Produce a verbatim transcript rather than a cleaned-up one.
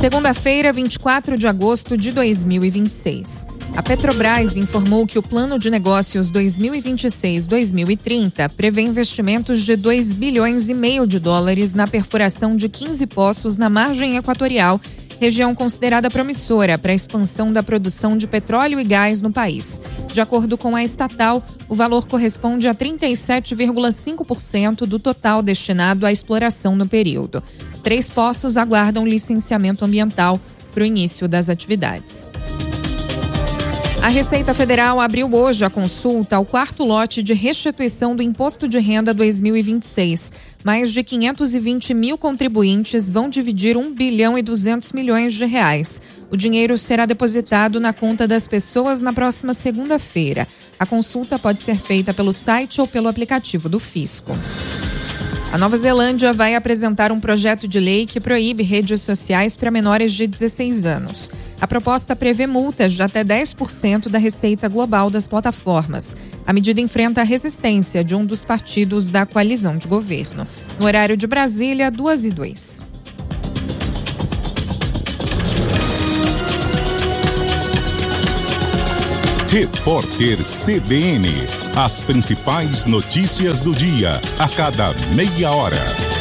Segunda-feira, vinte e quatro de agosto de dois mil e vinte e seis. A Petrobras informou que o Plano de Negócios dois mil e vinte e seis a dois mil e trinta prevê investimentos de dois bilhões e meio de dólares na perfuração de quinze poços na margem equatorial, região considerada promissora para a expansão da produção de petróleo e gás no país. De acordo com a estatal, o valor corresponde a trinta e sete vírgula cinco por cento do total destinado à exploração no período. Três poços aguardam licenciamento ambiental para o início das atividades. A Receita Federal abriu hoje a consulta ao quarto lote de restituição do Imposto de Renda dois mil e vinte e seis. Mais de quinhentos e vinte mil contribuintes vão dividir um bilhão e duzentos milhões de reais. O dinheiro será depositado na conta das pessoas na próxima segunda-feira. A consulta pode ser feita pelo site ou pelo aplicativo do Fisco. A Nova Zelândia vai apresentar um projeto de lei que proíbe redes sociais para menores de dezesseis anos. A proposta prevê multas de até dez por cento da receita global das plataformas. A medida enfrenta a resistência de um dos partidos da coalizão de governo. No horário de Brasília, duas e dois. Repórter C B N. As principais notícias do dia, a cada meia hora.